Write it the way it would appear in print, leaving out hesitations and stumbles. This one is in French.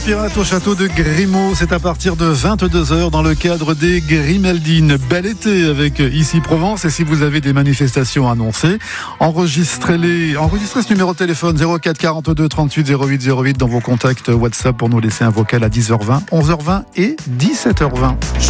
Pirate au château de Grimaud, c'est à partir de 22h dans le cadre des Grimaldines. Bel été avec Ici Provence, et si vous avez des manifestations annoncées, enregistrez ce numéro de téléphone 04 42 38 08 08 dans vos contacts WhatsApp pour nous laisser un vocal à 10h20, 11h20 et 17h20.